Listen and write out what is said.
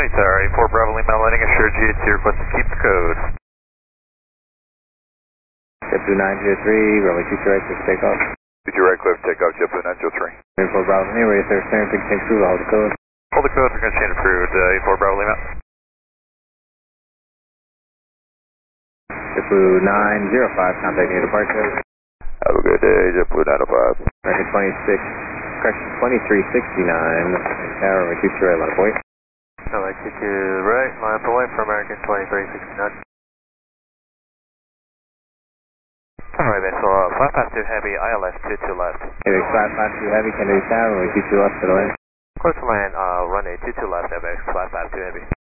County Tower, 84 Bravo Lima landing assured you to request to keep the code. JetBlue 903, runway 22 right, clear for takeoff. 22 right, clear for takeoff, JetBlue 903. 84 Bravo Lima, ready to stern, pick change crew, hold the code. Hold the code, we're going to change approved, 84 Bravo Lima. JetBlue 905, contacting your departure. Have a good day, JetBlue 905. American 2369, tower, runway 22 right, line up point. Runway 22 right, line up away for American 2369. Alright, so flat 52 heavy, ILS 22 left. AVX 552 heavy, Kennedy Tower, runway 22 left, to the land. Close to land, runway 22 left, AVX flat 52 heavy.